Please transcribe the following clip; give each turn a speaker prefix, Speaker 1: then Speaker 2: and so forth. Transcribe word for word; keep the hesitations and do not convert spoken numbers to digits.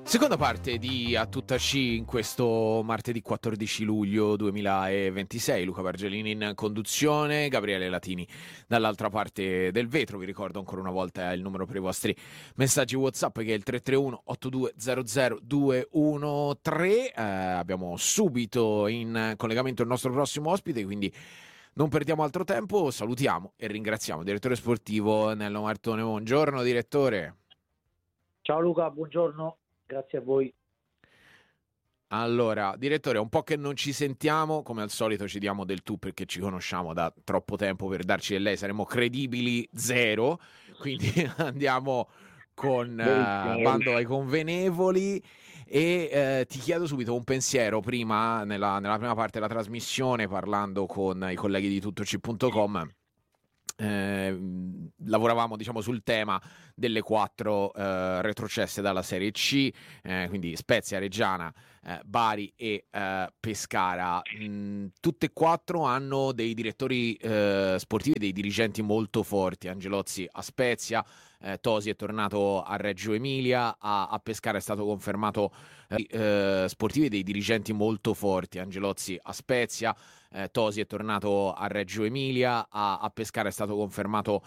Speaker 1: Seconda parte di A Tutta C in questo martedì quattordici luglio duemilaventisei. Luca Bargelini in conduzione, Gabriele Latini dall'altra parte del vetro. Vi ricordo ancora una volta il numero per i vostri messaggi WhatsApp, che è il tre tre uno otto due zero zero due uno tre. Eh, abbiamo subito in collegamento il nostro prossimo ospite, quindi non perdiamo altro tempo. Salutiamo e ringraziamo il direttore sportivo Nello Martone. Buongiorno direttore.
Speaker 2: Ciao Luca, buongiorno. Grazie a voi.
Speaker 1: Allora, direttore, è un po' che non ci sentiamo, come al solito ci diamo del tu perché ci conosciamo da troppo tempo per darci del lei, saremo credibili zero, quindi andiamo con uh, bando ai convenevoli e uh, ti chiedo subito un pensiero prima, nella, nella prima parte della trasmissione, parlando con i colleghi di tuttoc punto com. Eh, lavoravamo diciamo sul tema delle quattro eh, retrocesse dalla Serie C, eh, quindi Spezia, Reggiana, eh, Bari e eh, Pescara. Mm, tutte e quattro hanno dei direttori eh, sportivi, dei dirigenti molto forti. Angelozzi a Spezia, eh, Tosi è tornato a Reggio Emilia, a, a Pescara è stato confermato eh, eh, sportivi e dei dirigenti molto forti. Angelozzi a Spezia, Eh, Tosi è tornato a Reggio Emilia, a, a Pescara è stato confermato